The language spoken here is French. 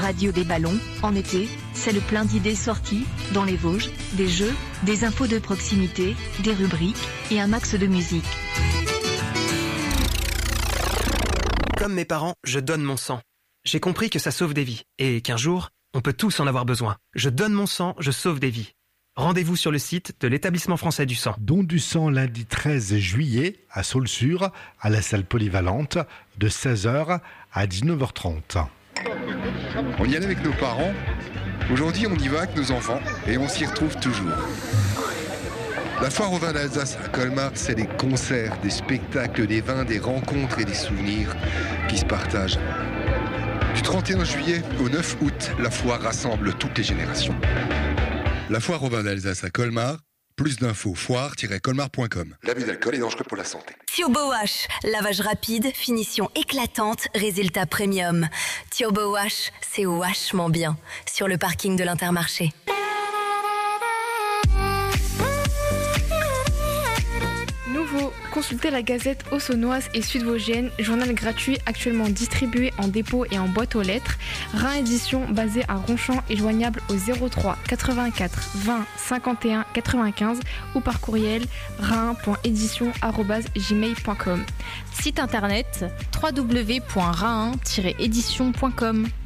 radio des ballons. En été, c'est le plein d'idées sorties, dans les Vosges, des jeux, des infos de proximité, des rubriques, et un max de musique. Comme mes parents, je donne mon sang. J'ai compris que ça sauve des vies, et qu'un jour, on peut tous en avoir besoin. Je donne mon sang, je sauve des vies. Rendez-vous sur le site de l'Établissement français du sang. Don du sang lundi 13 juillet à Saulsure, à la salle polyvalente, de 16h à 19h30. On y allait avec nos parents. Aujourd'hui, on y va avec nos enfants et on s'y retrouve toujours. La foire au vin d'Alsace à Colmar, c'est des concerts, des spectacles, des vins, des rencontres et des souvenirs qui se partagent. Du 31 juillet au 9 août, la foire rassemble toutes les générations. La foire au vin d'Alsace à Colmar, plus d'infos, foire-colmar.com. L'abus d'alcool est dangereux pour la santé. Turbo Wash, lavage rapide, finition éclatante, résultat premium. Turbo Wash, c'est vachement bien. Sur le parking de l'Intermarché. Nouveau, consultez la Gazette Haute-Saônoise et Sud-Vosgienne, journal gratuit actuellement distribué en dépôt et en boîte aux lettres. Rhin édition basé à Ronchamp et joignable au 03 84 20 51 95 ou par courriel rhin.édition@gmail.com. Site internet www.rhin-édition.com.